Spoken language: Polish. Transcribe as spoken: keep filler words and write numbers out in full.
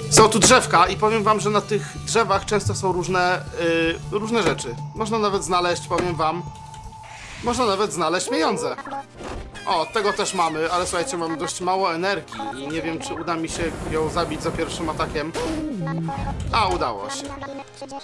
Są tu drzewka i powiem wam, że na tych drzewach często są różne, yy, różne rzeczy. Można nawet znaleźć, powiem wam, można nawet znaleźć pieniądze. O, tego też mamy, ale słuchajcie, mam dość mało energii i nie wiem, czy uda mi się ją zabić za pierwszym atakiem. A, udało się.